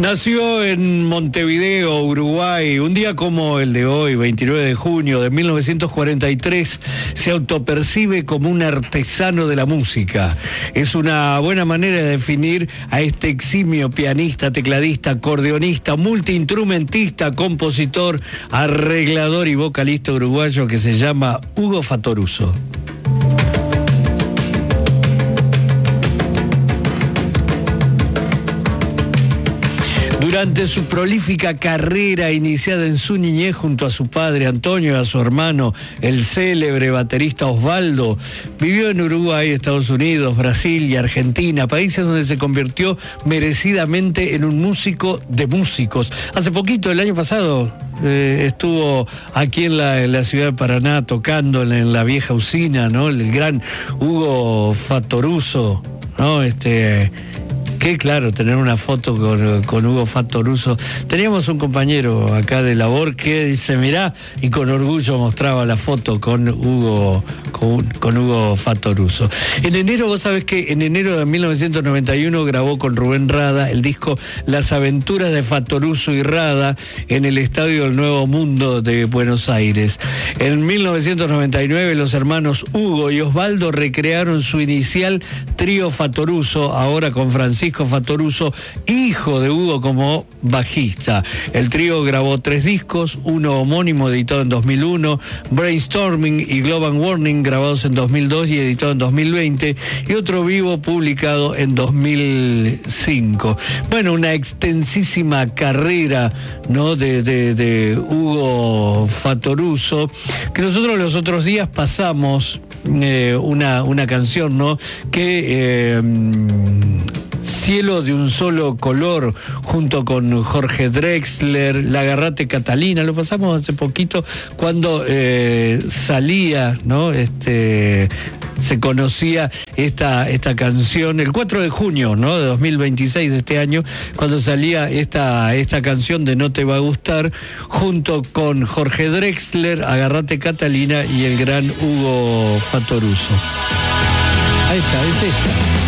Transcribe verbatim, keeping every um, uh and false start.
Nació en Montevideo, Uruguay, un día como el de hoy, veintinueve de junio de mil novecientos cuarenta y tres, se autopercibe como un artesano de la música. Es una buena manera de definir a este eximio pianista, tecladista, acordeonista, multiinstrumentista, compositor, arreglador y vocalista uruguayo que se llama Hugo Fattoruso. Durante su prolífica carrera iniciada en su niñez junto a su padre Antonio y a su hermano, el célebre baterista Osvaldo, vivió en Uruguay, Estados Unidos, Brasil y Argentina, países donde se convirtió merecidamente en un músico de músicos. Hace poquito, el año pasado, eh, estuvo aquí en la, en la ciudad de Paraná tocando en, en la vieja usina, ¿no? El gran Hugo Fattoruso, ¿no? Este... Qué claro, tener una foto con, con Hugo Fattoruso. Teníamos un compañero acá de labor que dice, mirá, y con orgullo mostraba la foto con Hugo, con, con Hugo Fattoruso. En enero, vos sabés que en enero de mil novecientos noventa y uno grabó con Rubén Rada el disco Las aventuras de Fattoruso y Rada en el Estadio del Nuevo Mundo de Buenos Aires. En mil novecientos noventa y nueve los hermanos Hugo y Osvaldo recrearon su inicial trío Fattoruso, ahora con Francisco Fattoruso, hijo de Hugo, como bajista. El trío grabó tres discos, uno homónimo editado en dos mil uno, Brainstorming y Global Warning grabados en dos mil dos y editado en dos mil veinte, y otro vivo publicado en dos mil cinco. Bueno, una extensísima carrera, ¿no?, de, de, de Hugo Fattoruso, que nosotros los otros días pasamos eh, una, una canción, ¿no?, que... Eh, Cielo de un solo color, junto con Jorge Drexler, La Garrate Catalina, lo pasamos hace poquito cuando eh, salía, ¿no? Este, se conocía esta, esta canción, el cuatro de junio, ¿no?, de dos mil veintiséis, de este año, cuando salía esta, esta canción de No te va a gustar, junto con Jorge Drexler, Agarrate Catalina y el gran Hugo Fattoruso. Ahí está, es esta.